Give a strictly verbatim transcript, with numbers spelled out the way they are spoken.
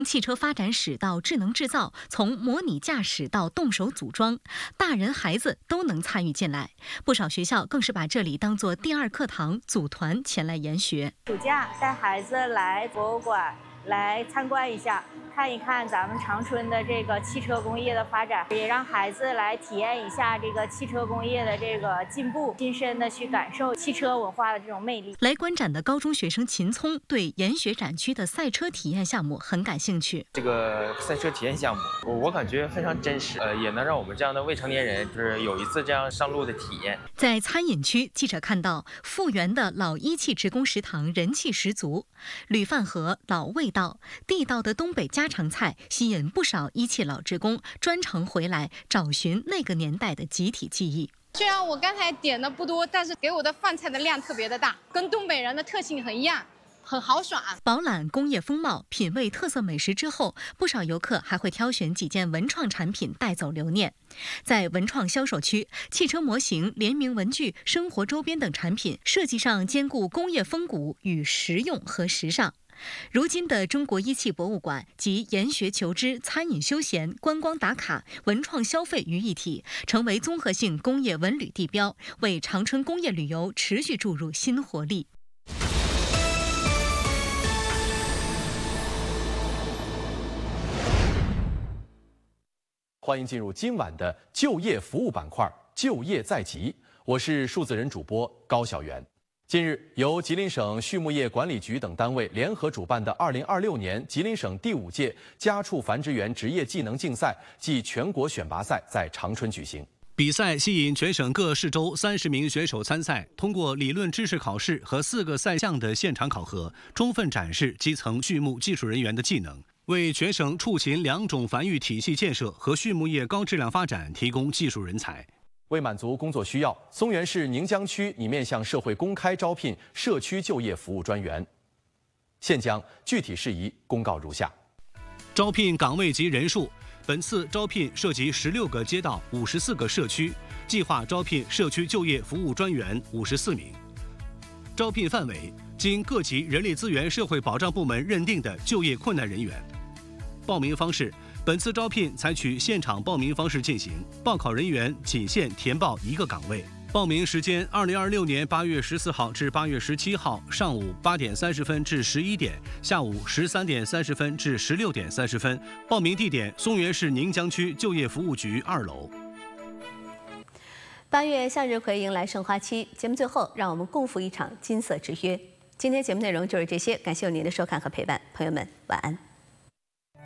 汽车发展史到智能制造，从模拟驾驶到动手组装，大人孩子都能参与进来。不少学校更是把这里当作第二课堂，组团前来研学。 暑假带孩子来博物馆来参观一下，看一看咱们长春的这个汽车工业的发展，也让孩子来体验一下这个汽车工业的这个进步，亲身的去感受汽车文化的这种魅力。 来观展的高中学生秦聪对研学展区的赛车体验项目很感兴趣。 这个赛车体验项目，我我感觉非常真实，呃，也能让我们这样的未成年人就是有一次这样上路的体验。 在餐饮区，记者看到复原的老一汽职工食堂人气十足，铝饭盒、老味道、地道的东北家常菜吸引不少一汽老职工专程回来找寻那个年代的集体记忆。 虽然我刚才点的不多，但是给我的饭菜的量特别的大，跟东北人的特性很一样，很豪爽。 饱览工业风貌，品味特色美食之后，不少游客还会挑选几件文创产品带走留念。在文创销售区，汽车模型、联名文具、生活周边等产品设计上兼顾工业风骨与实用和时尚。如今的中国一汽博物馆集研学求知、餐饮休闲、观光打卡、文创消费于一体，成为综合性工业文旅地标，为长春工业旅游持续注入新活力。 欢迎进入今晚的就业服务板块，就业在即，我是数字人主播高晓元。近日，由吉林省畜牧业管理局等单位联合主办的二零二六年吉林省第五届家畜繁殖员职业技能竞赛暨全国选拔赛在长春举行。 比赛吸引全省各市州三十名选手参赛，通过理论知识考试和四个赛项的现场考核，充分展示基层畜牧技术人员的技能，为全省畜禽两种繁育体系建设和畜牧业高质量发展提供技术人才。 为满足工作需要，松原市宁江区拟面向社会公开招聘社区就业服务专员。现将具体事宜公告如下： 招聘岗位及人数，本次招聘涉及十六个街道、五十四个社区，计划招聘社区就业服务专员五十四名。招聘范围经各级人力资源社会保障部门认定的就业困难人员。报名方式，本次招聘采取现场报名方式进行，报考人员仅限填报一个岗位。报名时间：二零二六年八月十四号至八月十七号，上午八点三十分至十一点，下午十三点三十分至十六点三十分。报名地点：松原市宁江区就业服务局二楼。 八月向日葵迎来盛花期，节目最后让我们共赴一场金色之约。今天节目内容就是这些，感谢您的收看和陪伴，朋友们晚安。